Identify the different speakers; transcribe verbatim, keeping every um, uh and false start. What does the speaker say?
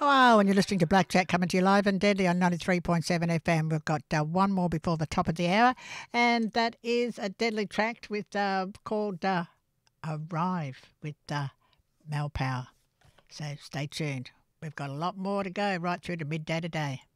Speaker 1: Hello, and you're listening to Black Jack coming to you live and deadly on ninety-three point seven F M. We've got uh, one more before the top of the hour, and that is a deadly track with uh, called uh, Arrive with uh, Mel Power. So stay tuned. We've got a lot more to go right through to midday today.